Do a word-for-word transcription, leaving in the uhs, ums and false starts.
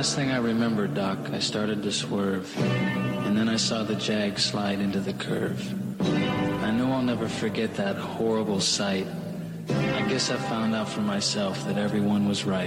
last thing I remember, Doc, I started to swerve, and then I saw the Jag slide into the curve. I know I'll never forget that horrible sight. I guess I found out for myself that everyone was right.